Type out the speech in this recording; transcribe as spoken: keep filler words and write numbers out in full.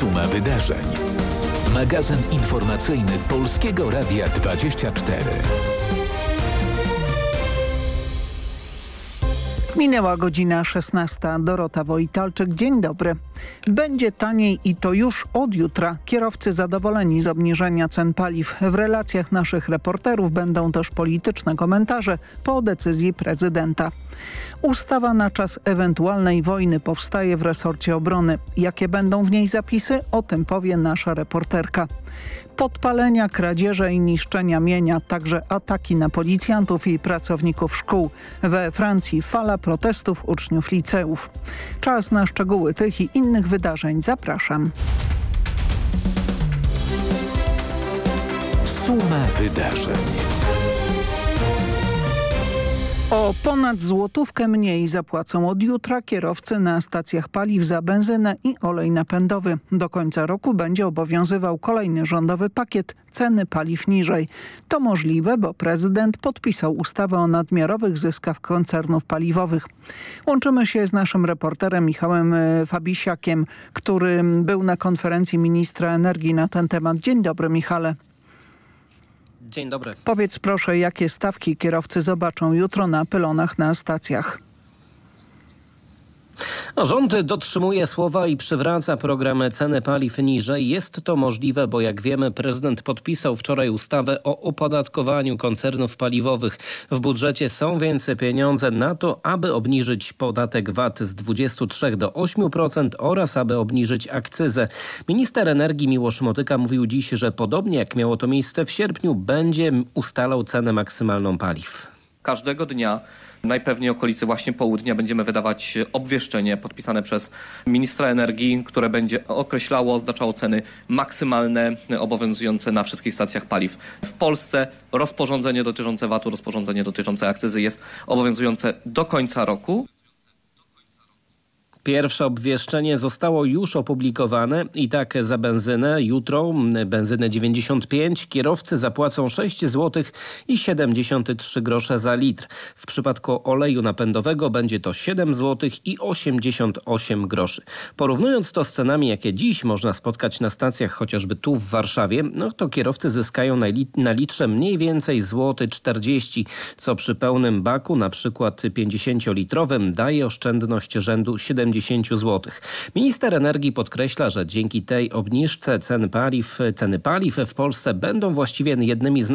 Suma wydarzeń. Magazyn informacyjny Polskiego Radia dwadzieścia cztery. Minęła godzina szesnasta. Dorota Wojtalczyk, dzień dobry. Będzie taniej i to już od jutra. Kierowcy zadowoleni z obniżenia cen paliw. W relacjach naszych reporterów będą też polityczne komentarze po decyzji prezydenta. Ustawa na czas ewentualnej wojny powstaje w resorcie obrony. Jakie będą w niej zapisy? O tym powie nasza reporterka. Podpalenia, kradzieże i niszczenia mienia, także ataki na policjantów i pracowników szkół. We Francji fala protestów uczniów liceów. Czas na szczegóły tych i innych wydarzeń. Zapraszam. Suma wydarzeń. O ponad złotówkę mniej zapłacą od jutra kierowcy na stacjach paliw za benzynę i olej napędowy. Do końca roku będzie obowiązywał kolejny rządowy pakiet ceny paliw niżej. To możliwe, bo prezydent podpisał ustawę o nadmiarowych zyskach koncernów paliwowych. Łączymy się z naszym reporterem Michałem Fabisiakiem, który był na konferencji ministra energii na ten temat. Dzień dobry, Michale. Dzień dobry. Powiedz proszę, jakie stawki kierowcy zobaczą jutro na pylonach na stacjach? No, rząd dotrzymuje słowa i przywraca program ceny paliw niżej. Jest to możliwe, bo jak wiemy, prezydent podpisał wczoraj ustawę o opodatkowaniu koncernów paliwowych. W budżecie są więc pieniądze na to, aby obniżyć podatek V A T z dwudziestu trzech do ośmiu procent oraz aby obniżyć akcyzę. Minister energii Miłosz Motyka mówił dziś, że podobnie jak miało to miejsce w sierpniu, będzie ustalał cenę maksymalną paliw. Każdego dnia, najpewniej okolicy właśnie południa, będziemy wydawać obwieszczenie podpisane przez ministra energii, które będzie określało, oznaczało ceny maksymalne obowiązujące na wszystkich stacjach paliw. W Polsce rozporządzenie dotyczące V A T-u, rozporządzenie dotyczące akcyzy jest obowiązujące do końca roku. Pierwsze obwieszczenie zostało już opublikowane i tak za benzynę jutro, benzynę dziewięćdziesiąt pięć, kierowcy zapłacą sześć złotych i siedemdziesiąt trzy grosze za litr. W przypadku oleju napędowego będzie to siedem złotych i osiemdziesiąt osiem groszy. Porównując to z cenami, jakie dziś można spotkać na stacjach, chociażby tu w Warszawie, no to kierowcy zyskają na, lit- na litrze mniej więcej złoty czterdzieści, co przy pełnym baku, na przykład pięćdziesięciolitrowym, daje oszczędność rzędu siedemdziesiąt złotych. Minister energii podkreśla, że dzięki tej obniżce cen paliw, ceny paliw w Polsce będą właściwie jednymi z